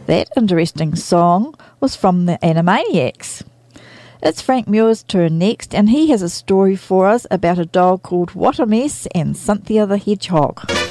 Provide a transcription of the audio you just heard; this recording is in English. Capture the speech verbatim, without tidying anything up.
That interesting song was from the Animaniacs. It's Frank Muir's turn next, and he has a story for us about a dog called What a Mess and Cynthia the Hedgehog.